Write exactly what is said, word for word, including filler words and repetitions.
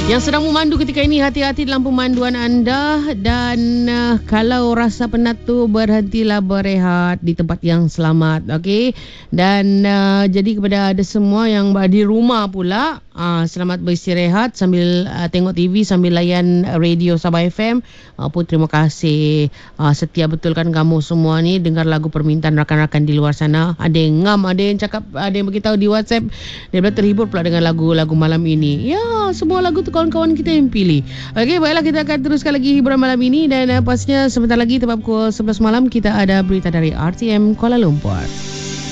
Yang sedang memandu ketika ini, hati-hati dalam pemanduan anda. Dan uh, kalau rasa penat tu, berhentilah berehat di tempat yang selamat. Okey. Dan uh, jadi kepada ada semua yang di rumah pula, uh, selamat beristirahat sambil uh, tengok T V, sambil layan radio Sabah F M. Uh, pun terima kasih. Uh, setia betul kan kamu semua ni dengar lagu permintaan rakan-rakan di luar sana. Ada yang ngam, ada yang cakap, ada yang beritahu di WhatsApp dia bilang terhibur pula dengan lagu-lagu malam ini. Ya, semua lagu tu kawan-kawan kita yang pilih. Okey, baiklah, kita akan teruskan lagi hiburan malam ini. Dan uh, pastinya sebentar lagi tepat pukul sebelas malam kita ada berita dari R T M Kuala Lumpur.